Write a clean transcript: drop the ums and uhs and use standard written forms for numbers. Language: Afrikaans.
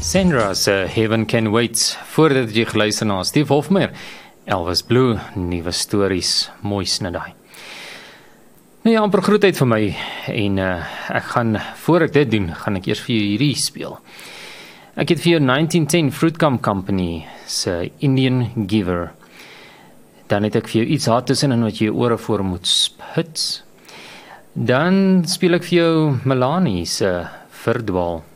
Sandra se Heaven Can Wait, voordat jy geluister na Steve Hofmeyr, Elvis Blue, nuwe stories, mooi sniddaai. Nou ja, amper groetheid vir my, en ek gaan, voor ek dit doen, gaan ek eers vir jou hierdie speel. Ek het vir jou 1910 Fruitcom Company se Indian Giver. Dan het ek vir jou iets hard tussenin wat jy ore voor moet spits. Dan speel ek vir jou Melanie se Verdwaal.